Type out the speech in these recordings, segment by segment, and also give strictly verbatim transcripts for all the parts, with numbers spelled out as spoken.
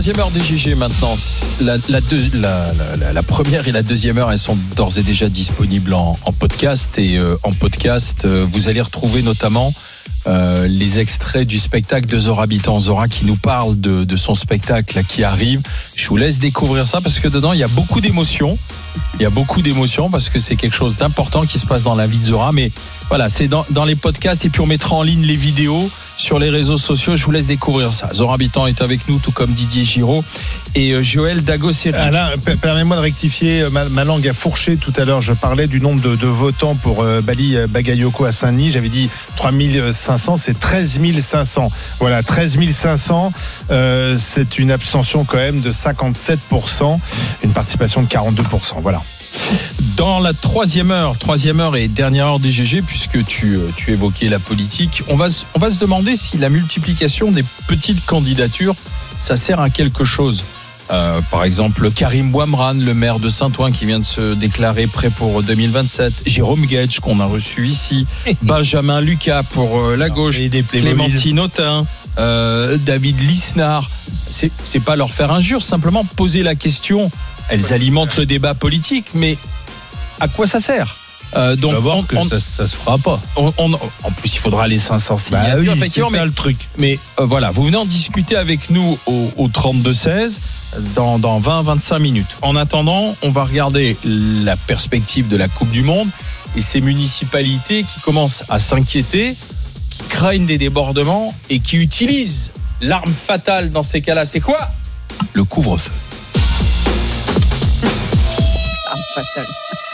Deuxième heure des G G maintenant. La, la, deux, la, la, la première et la deuxième heure, elles sont d'ores et déjà disponibles en, en podcast. Et euh, en podcast, euh, vous allez retrouver notamment euh, les extraits du spectacle de Zora Habitant. Zora qui nous parle de, de son spectacle là, qui arrive. Je vous laisse découvrir ça parce que dedans, il y a beaucoup d'émotions. Il y a beaucoup d'émotions parce que c'est quelque chose d'important qui se passe dans la vie de Zora. Mais voilà, c'est dans, dans les podcasts et puis on mettra en ligne les vidéos sur les réseaux sociaux. Je vous laisse découvrir ça. Zora Habitant est avec nous, tout comme Didier Giraud et euh, Joël Dagosseri. Alain, permets-moi de rectifier, ma, ma langue a fourché tout à l'heure. Je parlais du nombre de, de votants pour euh, Bali Bagayoko à Saint-Denis. J'avais dit trois mille cinq cents, c'est treize mille cinq cents. Voilà, treize mille cinq cents, euh, c'est une abstention quand même de cinquante-sept pour cent, une participation de quarante-deux pour cent. Voilà. Dans la troisième heure, troisième heure et dernière heure des G G, puisque tu, tu évoquais la politique, on va, on va se demander si la multiplication des petites candidatures, ça sert à quelque chose. Euh, par exemple, Karim Bouamran, le maire de Saint-Ouen, qui vient de se déclarer prêt pour deux mille vingt-sept. Jérôme Guedj, qu'on a reçu ici. Benjamin Lucas pour euh, la gauche. Clémentine Autain. Euh, David Lisnard. C'est, c'est pas leur faire injure, simplement poser la question. Elles alimentent le débat politique, mais à quoi ça sert? Euh, donc, on va voir on, que on, ça, ça se fera pas. On, on, en plus, il faudra les cinq cents signatures. Bah oui, effectivement, c'est ça mais, le truc. Mais euh, voilà, vous venez en discuter avec nous au, au trente-deux seize dans, dans vingt à vingt-cinq minutes. En attendant, on va regarder la perspective de la Coupe du Monde et ces municipalités qui commencent à s'inquiéter, qui craignent des débordements et qui utilisent l'arme fatale dans ces cas-là. C'est quoi? Le couvre-feu. Fatal.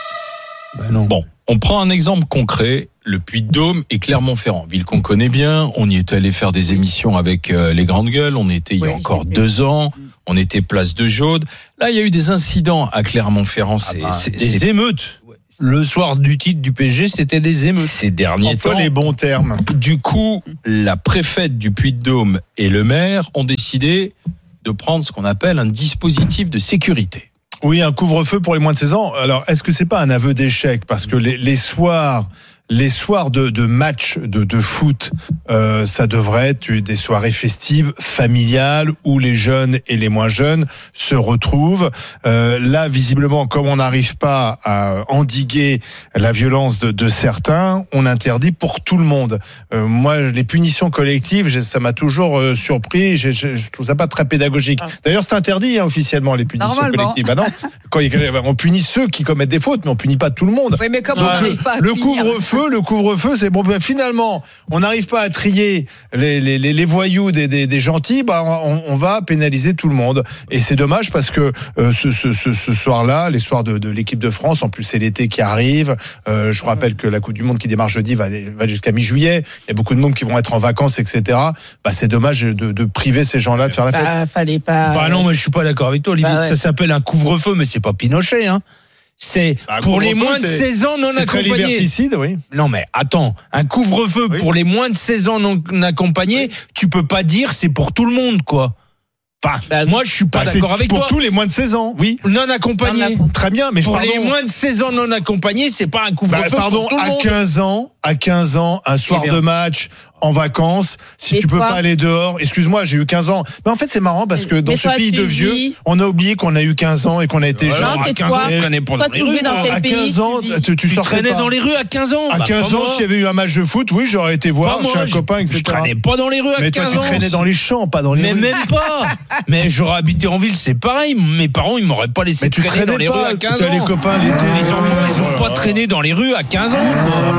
Ben non. Bon, on prend un exemple concret, le Puy-de-Dôme et Clermont-Ferrand, ville qu'on connaît bien. On y est allé faire des émissions avec euh, les grandes gueules. On était il y a oui, encore deux ans. On était place de Jaude. Là, il y a eu des incidents à Clermont-Ferrand. C'est, ah bah, c'est, des c'est... émeutes. Le soir du titre du P S G, c'était des émeutes. Ces derniers Emploie temps. les bons termes. Du coup, la préfète du Puy-de-Dôme et le maire ont décidé de prendre ce qu'on appelle un dispositif de sécurité. Oui, un couvre-feu pour les moins de seize ans. Alors, est-ce que c'est pas un aveu d'échec? Parce que les, les soirs, les soirs de, de matchs de, de foot, euh, ça devrait être des soirées festives, familiales, où les jeunes et les moins jeunes se retrouvent. Euh, là, visiblement, comme on n'arrive pas à endiguer la violence de, de certains, on interdit pour tout le monde. Euh, moi, les punitions collectives, ça m'a toujours euh, surpris. Je, je, je trouve ça pas très pédagogique. D'ailleurs, c'est interdit hein, officiellement les punitions collectives. Bah non, quand il, on punit ceux qui commettent des fautes, mais on punit pas tout le monde. Oui, mais comme Donc, on n'arrive pas à le punir. couvre-feu, le couvre-feu, c'est bon. Ben, finalement, on n'arrive pas à trier les, les, les, les voyous des, des, des gentils. Bah, on, on va pénaliser tout le monde. Et c'est dommage parce que euh, ce, ce, ce, ce soir-là, les soirs de, de l'équipe de France, en plus c'est l'été qui arrive. Euh, je vous rappelle que la Coupe du Monde qui démarre jeudi va, va jusqu'à mi-juillet. Il y a beaucoup de monde qui vont être en vacances, et cetera. Bah, c'est dommage de, de priver ces gens-là de faire la fête. Bah, fallait pas. Bah non, mais je suis pas d'accord avec toi, Olivier. Bah ouais. Ça s'appelle un couvre-feu, mais c'est pas Pinochet, hein. C'est Bah, pour les couvre-feu, moins de c'est- seize ans non C'est très accompagnés. liberticide, oui. Non mais attends, un couvre-feu Oui. pour les moins de seize ans non accompagnés, tu peux pas dire c'est pour tout le monde quoi. Enfin, Bah, moi je suis pas Bah, d'accord c'est avec pour toi. tous les moins de seize ans, oui. Non accompagnés. Non accompagnés. Très bien, mais je Pour pardon. les moins de seize ans non accompagnés, c'est pas un Bah, couvre-feu pardon, pour tout le à monde. quinze ans, à quinze ans, un soir Eh bien. de match, en vacances, si Et tu peux toi pas aller dehors, excuse-moi, j'ai eu quinze ans. Mais en fait, c'est marrant parce que dans Mais ce toi, pays tu de vieux, vis- on a oublié qu'on a eu quinze ans et qu'on a été Ouais, jeune. Non, à c'est quinze toi. ans, tu traînais pas Toi, dans les tu rues. vis dans quel À pays quinze ans, tu vis tu, tu Tu sortais traînais pas. dans les rues à quinze ans. À Bah, quinze pas ans, moi. s'il y avait eu un match de foot, oui, j'aurais été voir Pas moi, chez un je- copain, Je et cetera. traînais pas dans les rues à Mais toi, quinze tu ans. traînais dans les champs, pas dans les Mais rues. même pas. Mais j'aurais habité en ville, c'est pareil. Mes parents, ils m'auraient pas laissé Mais tu traîner dans traînais les rues pas, à quinze t'as les ans. copains l'été. Les enfants, ils ont pas traîné dans les rues à quinze ans.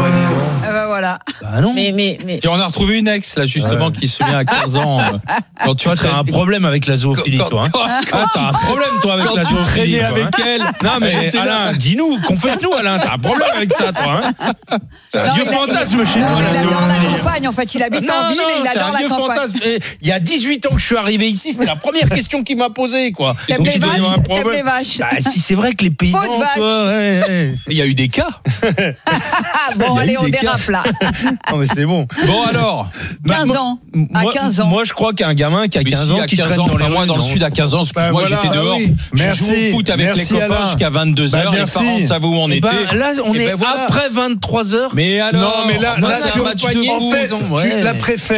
Ah bah voilà. Bah non. Mais, mais, mais. Puis on a retrouvé une ex, là, justement, qui se vient à quinze ans. euh, Quand tu Toi, t'as un traînes- problème avec la zoophilie, Quand- toi. Hein. quand- Ah, t'as un problème, toi, avec quand la tu zoophilie. traînais toi, avec hein. elle. Non, Elle mais était là. Alain, dis-nous, confesse-nous, Alain, t'as un problème avec ça, toi. Hein. C'est un Non, vieux il a- fantasme chez Non, toi, il la adore la zoophilie. campagne, en fait. Il habite en Non, ville et non, il c'est adore un la vieux campagne. fantasme. Et il y a dix-huit ans que je suis arrivé ici, c'est la première question qu'il m'a posée, quoi. T'aimes Donc, les il doit y avoir un vaches T'aimes les problème. vaches Bah, si c'est vrai que les paysans, Peau de vache. toi, ouais, ouais. Il y a eu des cas. Ah bon, Il y a allez, eu on des cas. dérape là. Non, mais c'est bon. Bon, alors. quinze Moi- ans. À moi- quinze ans. Moi, je crois qu'un gamin qui a Mais quinze si, ans, à qui quinze traîne ans, dans les enfin, moi, rues, dans le non. sud, à quinze ans, Bah, moi, voilà, j'étais ah dehors. oui. Je Merci. jouais au foot avec Merci, les copains Alain. jusqu'à vingt-deux heures. Bah, Les merci. parents savaient où on Eh était. ben, là, on Eh est ben, voilà. après vingt-trois heures. Mais alors. Non, mais là, moi, là, c'est tu, un match de en foot. fait, ils ont- tu- ouais. la préfète,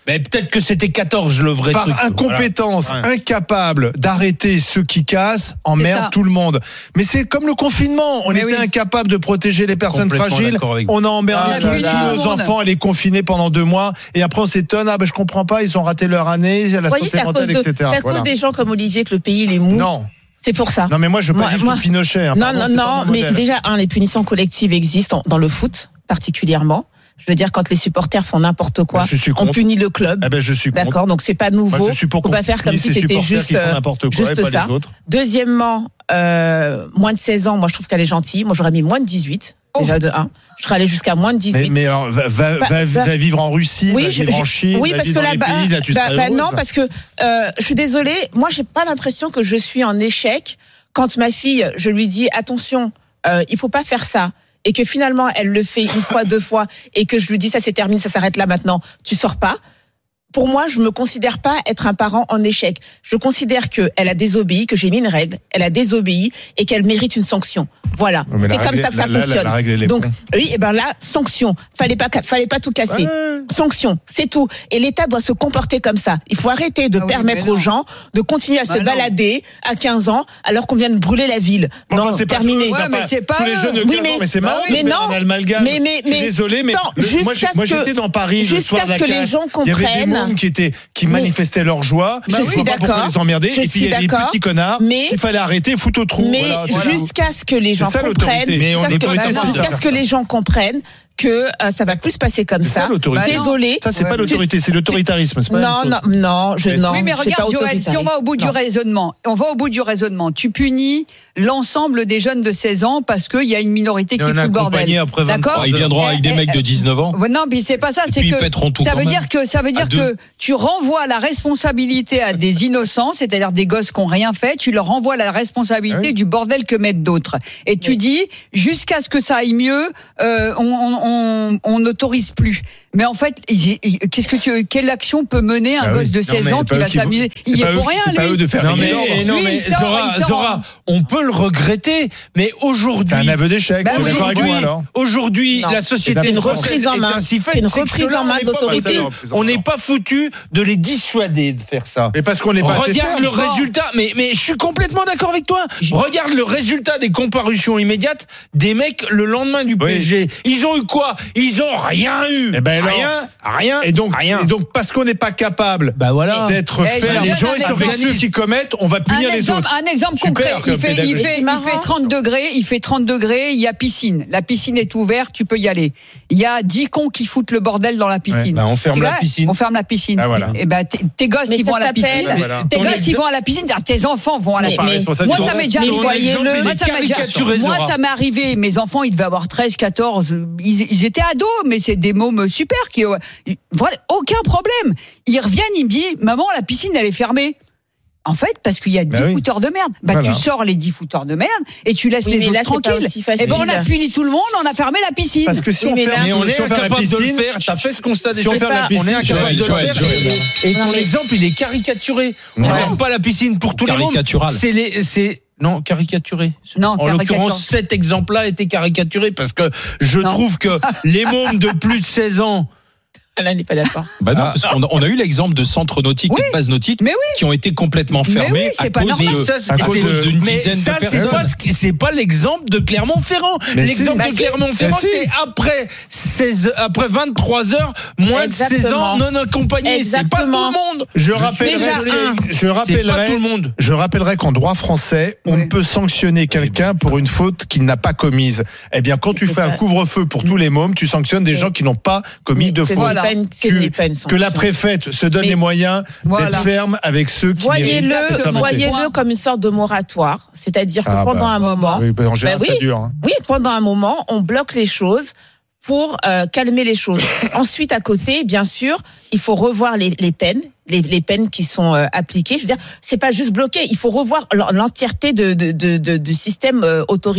Mais peut-être que c'était quatorze le vrai par truc. incompétence, Voilà. Ouais. incapable d'arrêter ceux qui cassent, emmerde ça. tout le monde. Mais c'est comme le confinement. On Mais était oui. incapable de protéger les personnes Complètement fragiles. d'accord avec vous. On a emmerdé Ah tous là là. nos Tout le monde. enfants, les confinés pendant deux mois. Et après, on s'étonne. Ah, ben, je comprends pas. Ils ont raté leur année, la Vous voyez, santé c'est à cause, mentale, de, et cetera. c'est à Voilà. cause des gens comme Olivier que le pays il est mou. Non. C'est pour ça. Non, mais moi, je veux pas Moi- vivre moi- sous Pinochet. hein. Non, Pardon, non, c'est pas non, mon mais modèle. déjà, un, les punitions collectives existent dans le foot, particulièrement. Je veux dire, quand les supporters font n'importe quoi, Ben, je suis on contre. punit le club. Eh ben, je suis contre. D'accord, donc c'est pas Moi, nouveau. je suis pour Faut pas faire comme punisse si ces c'était supporters juste, qui font euh, n'importe quoi, juste et pas ça. les autres. Deuxièmement, euh, moins de seize ans, moi je trouve qu'elle est gentille. Moi j'aurais mis moins de dix-huit, déjà de un. Je serais allé jusqu'à moins de dix-huit. Mais, mais alors, va, va, Bah, va, bah- va vivre en Russie, Oui, va je- vivre je- en Chine, oui, va parce vivre que dans là, les bah, pays, là, tu bah, seras bah, heureuse. non, parce que euh, je suis désolée, moi j'ai pas l'impression que je suis en échec quand ma fille, je lui dis attention, euh, il faut pas faire ça. Et que finalement elle le fait une fois, deux fois, et que je lui dis ça c'est terminé, ça s'arrête là maintenant, tu sors pas. Pour moi, je me considère pas être un parent en échec. Je considère que elle a désobéi, que j'ai mis une règle, elle a désobéi et qu'elle mérite une sanction. Voilà. Non, mais la C'est comme règle- ça que ça la- la- fonctionne. la règle, elle est Donc, bonne. oui, et ben là, sanction. Fallait pas, fallait pas tout casser. Sanction, c'est tout. Et l'État doit se comporter comme ça. Il faut arrêter de Ah oui, permettre mais non. aux gens de continuer à Bah se non. balader à quinze ans alors qu'on vient de brûler la ville. Bon, non, enfin, c'est pas terminé. tous- Ouais, mais c'est pas tous les eux. jeunes de Oui, quinze mais- ans, mais c'est bah marrant oui, de mais faire non. un amalgame. Mais- mais- Je suis mais- désolé, mais Attends, le- moi, jusqu'à j'ai- moi ce que- j'étais dans Paris le jusqu'à soir de la ce que les casse. gens Il y avait des comprennent. mômes qui étaient qui Mais- manifestaient leur joie. Je Je suis vois pas pourquoi d'accord. les emmerder. Je Et puis il y a suis des d'accord. petits connards Mais- qu'il fallait arrêter, foutre au trou. Mais Voilà, voilà. jusqu'à ce que les gens ça, l'autorité. comprennent, Mais on jusqu'à n'est ce pas que- d'accord. jusqu'à ce que les gens comprennent que euh, ça va plus se passer comme C'est ça ça. l'autorité. Bah non. Désolé. Ça, c'est Ouais. pas l'autorité, c'est l'autoritarisme. c'est pas la Non, même non, chose. non, je Mais- non. Oui, mais je sais pas regarde, Joël, si on va au bout du Non. raisonnement, on va au bout du raisonnement. Tu punis l'ensemble des jeunes de seize ans parce qu'il y a une minorité qui Il y en fout a le accompagné bordel. après D'accord vingt-trois. Ils viendront Eh, avec des eh, mecs de eh, dix-neuf ans. Ouais, non, mais c'est pas ça. Et C'est puis ils que pèteront tout ça quand veut même. dire que ça veut dire À deux. que tu renvoies la responsabilité à des innocents, c'est-à-dire des gosses qui n'ont rien fait. Tu leur renvoies la responsabilité Ah oui. du bordel que mettent d'autres. Et tu Oui. dis jusqu'à ce que ça aille mieux, euh, on on- on- on n'autorise plus. Mais en fait, il- il- qu'est-ce que tu, quelle action peut mener un Ah gosse oui. de Non, seize mais ans c'est qui pas va eux qui vont- s'amuser? c'est Il y est pas eux- pour rien, c'est pas lui. eux de faire Non les mais, ordres. non, Lui, mais il sort, Zora, il sort Zora, on peut le regretter, mais aujourd'hui, C'est un aveu d'échec. Bah On est oui. d'accord avec aujourd'hui, moi alors. aujourd'hui, Non. la C'est société une française reprise en est main. ainsi faite, C'est une c'est que reprise cela, en main on n'est pas d'autorité. foutu- On n'est pas foutu de les dissuader de faire ça. Mais parce qu'on n'est pas assez Regarde ferme. le résultat, mais, mais je suis complètement d'accord avec toi. Regarde le résultat des comparutions immédiates des mecs le lendemain du Oui. P S G. Ils ont eu quoi? Ils ont rien eu. Eh ben alors. rien, rien, Et donc, rien. et donc, parce qu'on n'est pas capable Bah voilà. d'être Eh, ferme je donne un avec exemple. ceux qui commettent, on va punir Un les exemple, autres. un exemple Super concret. Il comme fait, il pédagogie. fait, C'est il marrant. fait trente degrés, il fait trente degrés, il y a piscine. La piscine est ouverte, tu peux y aller. Il y a dix cons qui foutent le bordel dans la piscine. Bah, on ferme Tu la vois, piscine. On ferme la piscine. Ah, voilà. Et ben, tes, tes gosses, Mais ils ça vont à la s'appelle- piscine. Voilà. Tes Ton gosses, ex- ils vont à la piscine. Tes enfants vont à la Mais- Pas piscine. responsable Moi, du ça tout. m'est déjà Mais arrivé. voyez-le. exemple, il Moi, est ça m'est déjà- caricaturé, moi, Zora. ça m'est arrivé. Mes enfants, ils devaient avoir treize, quatorze. Ils, ils étaient ados, mais c'est des mômes super qui, euh, voilà, aucun problème. Ils reviennent, ils me disent, maman, la piscine, elle est fermée. En fait, parce qu'il y a dix Bah oui. fouteurs de merde. Bah, Voilà. tu sors les dix fouteurs de merde et tu laisses Oui, les mais autres là, c'est pas tranquilles. aussi facile. Et ben, on a puni tout le monde, on a fermé la piscine. Parce que si Oui, on mais là- ferme, Mais on est si on ferme la incapable de le piscine, faire. T'as fait ce constat si déjà. on ferme la On est piscine, incapable de le Joël, faire. Joël, Joël. Et Non, ton mais- exemple, il est caricaturé. On Ouais. ferme pas la piscine pour tous les mômes. Caricatural. C'est les, c'est non caricaturé. Non, En caricature. l'occurrence, cet exemple-là était caricaturé parce que je Non. trouve que les mômes de plus de seize ans. Là, elle n'est pas d'accord. Bah non, Ah. parce qu'on a, on a eu l'exemple de centres nautiques Oui. et de bases nautiques Mais oui. qui ont été complètement Mais fermés oui, c'est à pas cause normal. de, Ça, c'est- à c'est- cause d'une Mais dizaine ça, de c'est personnes. pas, ce qui- c'est pas l'exemple de Clermont-Ferrand. Mais L'exemple si. de Bah Clermont-Ferrand, si. c'est après seize, après vingt-trois heures, moins de seize ans Exactement. non accompagnés. C'est pas tout Exactement. le monde. je Déjà rappellerai, un. je C'est pas rappellerai, tout le monde. je rappellerai qu'en droit français, on Oui. ne peut sanctionner quelqu'un pour une faute qu'il n'a pas commise. Eh bien, quand tu C'est fais un pas- couvre-feu pour tous les mômes, tu sanctionnes des Oui. gens qui n'ont pas commis de C'est faute. Voilà. pas une- ce Que- n'est pas une Que la sanction. préfète se donne Mais- les moyens Voilà. d'être ferme avec ceux qui méritent Voyez-le, cette fermeté. voyez-le comme une sorte de moratoire. C'est-à-dire que Ah pendant bah. un moment, Oui, bah, en général, Bah oui. c'est dur. hein. oui, pendant un moment, on bloque les choses pour euh, calmer les choses. Ensuite, à côté, bien sûr, il faut revoir les, les peines, les, les peines qui sont euh, appliquées. Je veux dire, c'est pas juste bloquer. Il faut revoir l'en- l'entièreté de, de, de, de, du système euh, autoritaire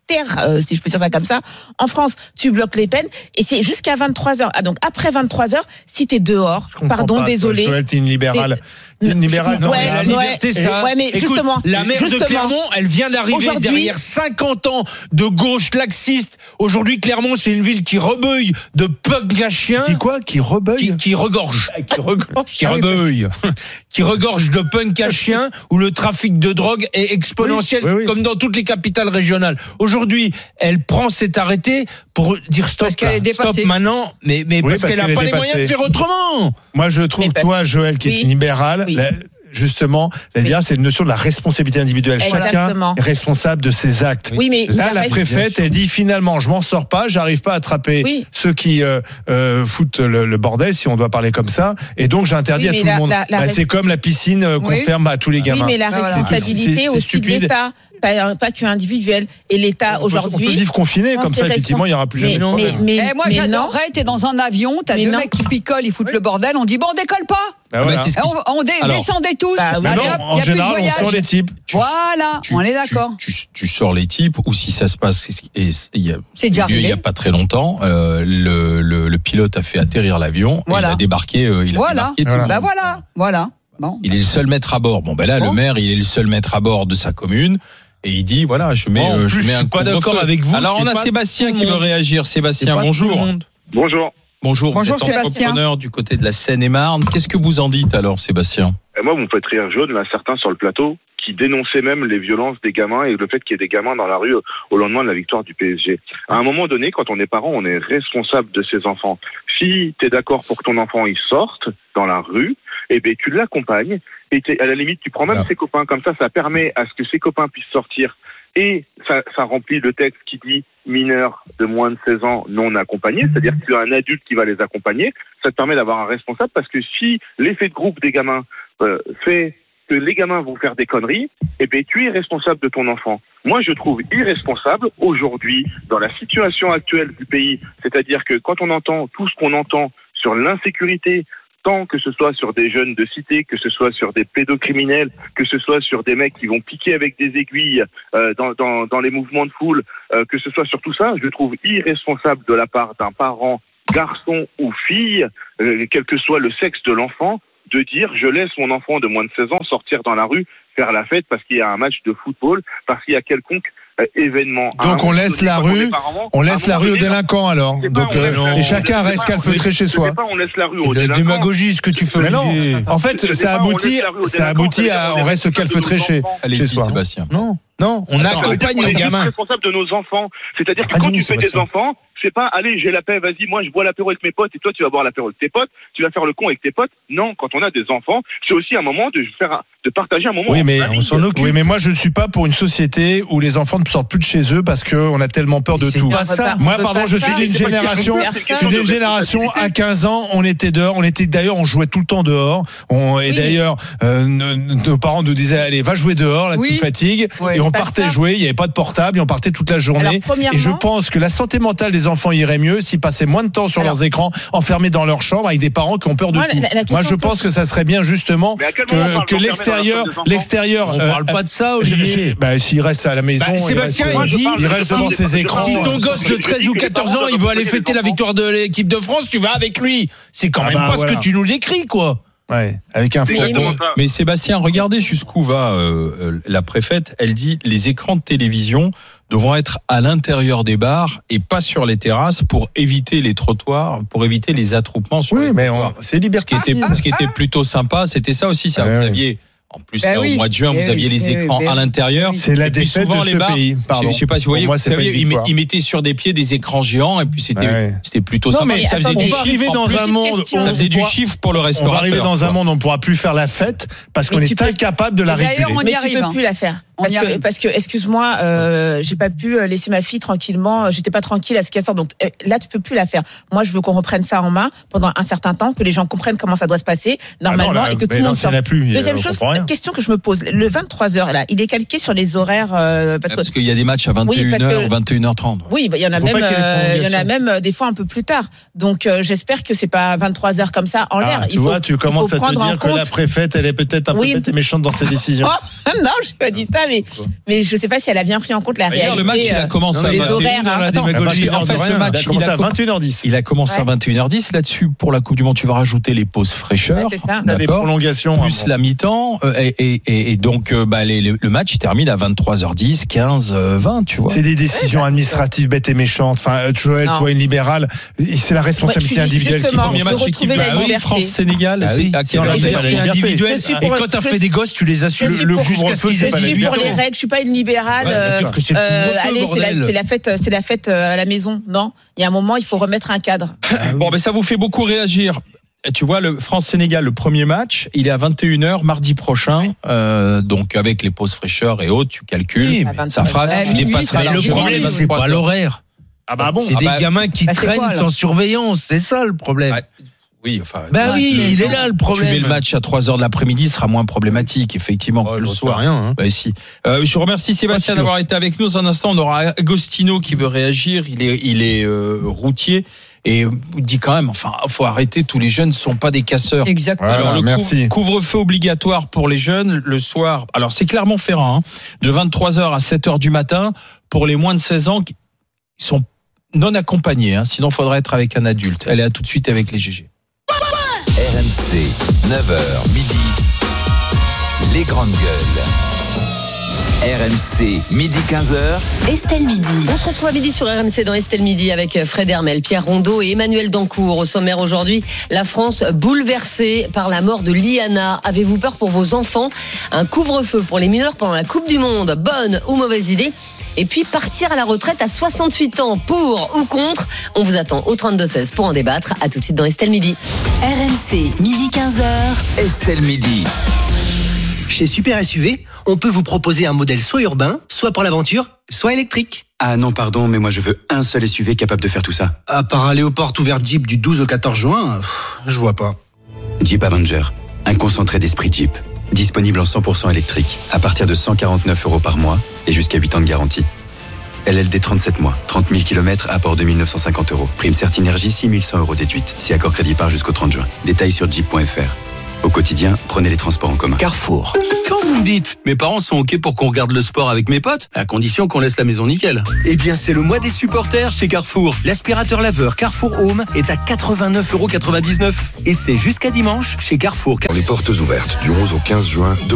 terre, euh, si je peux dire ça comme ça. En France, tu bloques les peines et c'est jusqu'à vingt-trois heures. Ah, donc après vingt-trois heures, si t'es dehors, pardon, pas, désolé. Joël, t'es une libérale. Mais, une libérale, non, ouais, la ouais, liberté, ça. Ouais, mais Écoute, justement, la maire justement, de Clermont, elle vient d'arriver aujourd'hui- derrière cinquante ans de gauche laxiste. Aujourd'hui, Clermont, c'est une ville qui rebeuille de punk à chiens. Qui quoi Qui rebeuille Qui, qui regorge, qui, regorge, qui Ah oui, rebeuille, qui regorge de punk à chiens où le trafic de drogue est exponentiel, Oui, oui, oui. comme dans toutes les capitales régionales. Aujourd'hui, elle prend cet arrêté pour dire stop, Parce qu'elle là, est dépassée. stop maintenant, mais, mais Oui, parce, parce qu'elle n'a qu'elle pas est les moyens de dépassée. faire autrement. Moi, je trouve, Mais parce- toi, Joël, qui est Oui. une libérale, Oui. la- justement, la libérale, c'est une notion de la responsabilité individuelle. Exactement. Chacun est responsable de ses actes. Oui, mais Là, il la reste- préfète, elle dit finalement, je m'en sors pas, j'arrive pas à attraper Oui. ceux qui euh, euh, foutent le, le bordel, si on doit parler comme ça, et donc j'interdis Oui, à mais tout la- le monde. la- la Bah, res- c'est comme la piscine euh, qu'on Oui. ferme à tous les Oui, gamins. mais la Ah, voilà. responsabilité C'est- c'est aussi stupide. de l'État, pas, pas que individuelle. Et l'État On peut- aujourd'hui. on peut vivre confiné, Non, comme c'est ça, effectivement, il y aura plus jamais mais, de mais, problème. mais, Eh, moi, mais non. j'adorerais, t'es dans un avion, t'as Mais deux non. mecs qui picolent, ils foutent le bordel, on dit bon, on décolle pas. Bah, voilà. Bah, c'est ce Eh, qui se- On, on dé- Alors. descendez tous. Bah, oui. Mais Allez, non, hop, en y a plus de général, on voyage. sort les types. Voilà, tu- on est tu- d'accord. Tu, tu sors les types, ou si ça se passe, et il y a, C'est déjà il y a arrivé. pas très longtemps, euh, le, le, le pilote a fait atterrir l'avion, et Voilà. il a débarqué, euh, il a Voilà. débarqué tout le Voilà. monde. Bah voilà, voilà. Bon. Il est le seul maître à bord. Bon, ben là, Bon. le maire, il est le seul maître à bord de sa commune. Et il dit, voilà, je mets, Bon, en euh, plus, je mets je un suis pas couvre-feu. d'accord avec vous, Alors, on c'est a pas Sébastien tout le qui veut monde. réagir. C'est Sébastien, pas tout bonjour. le monde. Bonjour. Bonjour, Bonjour, vous êtes Sébastien. entrepreneur du côté de la Seine-et-Marne. Qu'est-ce que vous en dites alors, Sébastien? Et moi, vous me faites rire jaune, là, certains sur le plateau, qui dénonçaient même les violences des gamins et le fait qu'il y ait des gamins dans la rue au lendemain de la victoire du P S G. À un moment donné, quand on est parent, on est responsable de ses enfants. Si tu es d'accord pour que ton enfant il sorte dans la rue, eh ben tu l'accompagnes et t'es- à la limite tu prends même Voilà. ses copains, comme ça ça permet à ce que ses copains puissent sortir et ça, ça remplit le texte qui dit mineurs de moins de seize ans non accompagnés, c'est-à-dire que tu as un adulte qui va les accompagner, ça te permet d'avoir un responsable parce que si l'effet de groupe des gamins euh, fait que les gamins vont faire des conneries, eh bien, tu es responsable de ton enfant. Moi, je trouve irresponsable aujourd'hui, dans la situation actuelle du pays, c'est-à-dire que quand on entend tout ce qu'on entend sur l'insécurité, tant que ce soit sur des jeunes de cité, que ce soit sur des pédocriminels, que ce soit sur des mecs qui vont piquer avec des aiguilles euh, dans, dans, dans les mouvements de foule, euh, que ce soit sur tout ça, je trouve irresponsable de la part d'un parent, garçon ou fille, euh, quel que soit le sexe de l'enfant, de dire je laisse mon enfant de moins de seize ans sortir dans la rue, faire la fête parce qu'il y a un match de football, parce qu'il y a quelconque euh, événement. À un Donc on moment laisse donné, la quand on rue, est parent, on à un laisse la moment rue aux donné, délinquants alors. c'est pas, Donc on laisse euh, la- et chacun c'est reste pas- calfeutré chez c'est soi. pas on laisse la rue C'est aux de la délinquants. démagogie ce que tu fais. Mais non, Olivier. en fait, Je sais ça pas, on aboutit, laisse la rue aux ça délinquants, aboutit c'est-à-dire à on on est reste responsable de calfeutré nos chez, enfants. chez Allez-y, soi. Sébastien. Non, non, on Attends, accompagne on les est gamins. responsable de nos enfants. C'est-à-dire que Vas-y, quand tu fais Sébastien. des enfants, c'est pas allez, j'ai la paix, vas-y, moi je bois l'apéro avec mes potes et toi tu vas boire l'apéro avec tes potes, tu vas faire le con avec tes potes. Non, quand on a des enfants, c'est aussi un moment de faire un- de partager un moment. Oui, en mais famille. on s'en occupe. Oui, mais moi je ne suis pas pour une société où les enfants ne sortent plus de chez eux parce qu'on a tellement peur de C'est tout. pas ça. Moi, On peut pardon, pas je suis faire. d'une C'est pas une génération, question de je peur, suis c'est d'une une génération, responsabilité. à quinze ans, on était dehors, on était d'ailleurs, on jouait tout le temps dehors. On, et Oui. d'ailleurs, euh, nos, nos parents nous disaient, allez, va jouer dehors, là, Oui. tu fatigues. Ouais. Et on Pas partait ça. jouer, il n'y avait pas de portable, et on partait toute la Alors, journée. premièrement, Et je pense que la santé mentale des enfants irait mieux s'ils passaient moins de temps sur Alors- leurs écrans, enfermés dans leur chambre, avec des parents qui ont peur de Moi, tout. la- la question Moi, je que- pense que ça serait bien justement Mais à quel moment on que, parle que d'enfermer l'extérieur, dans la chambre des enfants l'extérieur. On euh, parle pas de ça, je- Olivier. je- bah, s'il reste à la maison, Bah, il Sébastien, reste, il euh, dit, il reste devant si- ses écrans. Si ton euh, gosse de je treize dis ou que les quatorze parents ans, il doivent veut aller protéger fêter les la enfants. victoire de l'équipe de France, tu vas avec lui. C'est quand Ah même bah, pas ce voilà. que tu nous décris, quoi. Ouais, avec un C'est fond. exactement ça. Mais Sébastien, regardez jusqu'où va euh, euh, la préfète. Elle dit les écrans de télévision devront être à l'intérieur des bars et pas sur les terrasses pour éviter les trottoirs, pour éviter les attroupements sur Oui, les mais trottoirs. on- c'est Ce qui liberticide. était, ce qui était plutôt sympa, c'était ça aussi. Ça, Ouais, vous ouais. aviez, en plus, Ben là, oui. au mois de juin, Eh vous oui, aviez les eh oui, écrans ben à oui. l'intérieur. C'est la Et puis défaite souvent, de les ce bars, pays. Pardon. Je, je sais pas si vous voyez, Pour moi, vous c'est pas saviez, une ils, victoire. ils mettaient sur des pieds des écrans géants et puis c'était, Ouais. c'était plutôt Non, sympa. mais ça faisait attends, du on va chiffre arriver en dans plus. un monde où question. Ça on faisait du pourra- chiffre pour le on restaurateur. va arriver dans un quoi. monde où on ne pourra plus faire la fête parce qu'on Mais est tu peux- incapable de la D'ailleurs, réguler. on y Mais tu arrive, peux hein. plus la faire. On Parce y que, arrive. parce que, excuse-moi, euh, j'ai pas pu laisser ma fille tranquillement. J'étais pas tranquille à ce qu'elle sorte. Donc euh, là, tu peux plus la faire. Moi, je veux qu'on reprenne ça en main pendant un certain temps, que les gens comprennent comment ça doit se passer Ah non, normalement là, et que tout mais le non, monde s'il y sorte. en a plus. Deuxième on chose, comprend rien. rien. question que je me pose. Le vingt-trois heures, là, il est calqué sur les horaires, euh, parce que. Parce qu'il y a des matchs à vingt et une heures, vingt et une heures trente. Oui, bah, il y en a Faut même, pas qu'il y ait des euh, il y en a prolongations. même euh, des fois un peu plus tard. Donc, euh, j'espère que c'est pas vingt-trois heures comme ça en l'air. Ah, Il tu faut- vois, tu il commences faut à te prendre en dire que compte- la préfète, elle est peut-être un Oui. peu bête et méchante dans ses décisions. Oh, non, j'ai pas dit ça, mais, mais je sais pas si elle a bien pris en compte la D'ailleurs, réalité. le match, il a euh, commencé à les vingt et une horaires, hein. Attends, À vingt et une en heures fait, dix, ce match, il a commencé il a à vingt et une heures dix. Il a commencé Ouais. à vingt et une heures dix. Là-dessus, pour la Coupe du Monde, tu vas rajouter les pauses fraîcheurs. Ouais, c'est ça. Il y a des D'accord. prolongations. Plus avant. la mi-temps. euh, Et, et, et, et donc, euh, bah, les- le, le match il termine à vingt-trois heures dix, quinze, euh, vingt, tu vois. C'est des décisions administratives bêtes et méchantes. Enfin, euh, Joël, Non. toi, une libérale, c'est la responsabilité Ouais, je suis individuelle qui justement, compte. Premier je veux match équipe retrouver de la oui, liberté. France-Sénégal. Ah c'est oui, à si quelle on heure l'a c'est fait, pas la la liberté. individuel. Je suis Et pour- quand t'as je- fait des gosses, tu les as su je le, suis le pour- jusqu'à ce couvre-feu, qu'ils c'est aient pas Je la suis dix-huit pour les ans. règles, je suis pas une libérale. Ouais, bien euh, sûr que c'est le euh, couvre-feu, allez, c'est la, bordel. c'est la fête, c'est la fête euh, à la maison, non? Il y a un moment, il faut remettre un cadre. Bon, ben ça vous fait beaucoup réagir. Et tu vois, le France-Sénégal, le premier match, il est à vingt et une heures mardi prochain. Euh, donc, avec les pauses fraîcheurs et autres, tu calcules. Oui, mais- ça fera, Ouais, tu minuit, dépasseras ça va. Le largement problème, les c'est vingt-trois pas heures. l'horaire. Ah bah bon. C'est Ah des bah, gamins qui bah, c'est traînent quoi, alors sans surveillance. C'est ça le problème. Ouais. Oui, enfin. Bah oui, mais il est non. là le Tu problème. mets le match à trois heures de l'après-midi, ce sera moins problématique, effectivement, Oh, que le j'en sais soir. rien. Hein. Bah, si. Euh, je remercie Sébastien Pas sûr. d'avoir été avec nous. Dans un instant, on aura Agostino qui veut réagir. Il est, il est euh, routier et euh, dit quand même, enfin, faut arrêter. Tous les jeunes ne sont pas des casseurs. Exactement. Voilà, Alors le merci. couvre- couvre-feu obligatoire pour les jeunes le soir. Alors c'est Clermont-Ferrand, hein, de vingt-trois heures à sept heures du matin pour les moins de seize ans qui sont non accompagnés. Hein, sinon, il faudrait être avec un adulte. Elle est à tout de suite avec les G G. R M C, neuf heures midi, les grandes gueules. R M C, midi quinze heures. Estelle Midi. On se retrouve à midi sur R M C dans Estelle Midi avec Fred Hermel, Pierre Rondeau et Emmanuel Dancourt. Au sommaire aujourd'hui, la France bouleversée par la mort de Liana. Avez-vous peur pour vos enfants? Un couvre-feu pour les mineurs pendant la Coupe du Monde, bonne ou mauvaise idée? Et puis partir à la retraite à soixante-huit ans, pour ou contre? On vous attend au trente-deux seize pour en débattre. À tout de suite dans Estelle Midi. R M C, midi quinze heures. Estelle Midi. Chez Super S U V, on peut vous proposer un modèle soit urbain, soit pour l'aventure, soit électrique. Ah non, pardon, mais moi je veux un seul S U V capable de faire tout ça. À part aller aux portes ouvertes Jeep du douze au quatorze juin, pff, je vois pas. Jeep Avenger, un concentré d'esprit Jeep. Disponible en cent pour cent électrique, à partir de cent quarante-neuf euros par mois et jusqu'à huit ans de garantie. L L D trente-sept mois, trente mille kilomètres, apport deux mille neuf cent cinquante euros. Prime Certinergie, six mille cent euros déduite, si accord crédit par jusqu'au trente juin. Détails sur jeep point f r. Au quotidien, prenez les transports en commun. Carrefour. Quand vous me dites, mes parents sont OK pour qu'on regarde le sport avec mes potes, à condition qu'on laisse la maison nickel. Eh bien, c'est le mois des supporters chez Carrefour. L'aspirateur laveur Carrefour Home est à quatre-vingt-neuf euros quatre-vingt-dix-neuf. Et c'est jusqu'à dimanche chez Carrefour. Les portes ouvertes du onze au quinze juin,